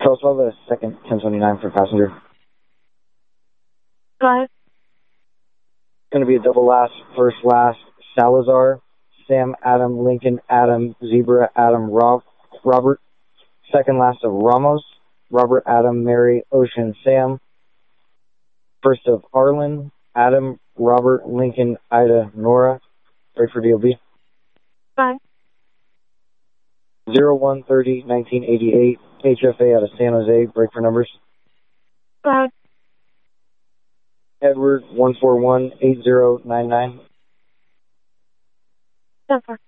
Charles, I'll have a second 1029 for passenger. Go ahead. Going to be a double last, first last, Salazar, Sam, Adam, Lincoln, Adam, Zebra, Adam, Robert. Second last of Ramos, Robert, Adam, Mary, Ocean, Sam. First of Arlen, Adam, Robert, Lincoln, Ida, Nora. Break for DOB. Bye. 0130-1988, HFA out of San Jose. Break for numbers. Go ahead. Edward, 141-8099. 10-4.